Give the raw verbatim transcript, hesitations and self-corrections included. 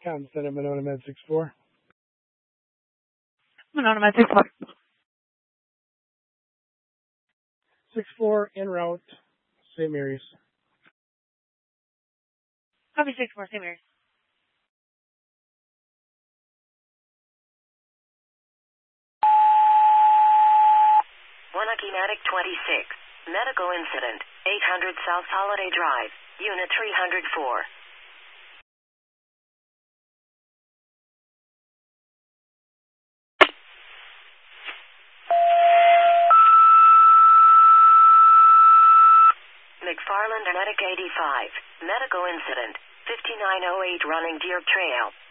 Con Center, Monona Med six four. Monona Med six four. six four en route, Saint Mary's. Copy six four, Saint Mary's. one Akimatic twenty-six. Medical incident. eight hundred South Holiday Drive. Unit three hundred four. McFarland Medic eighty-five. Medical incident. fifty-nine oh eight Running Deer Trail.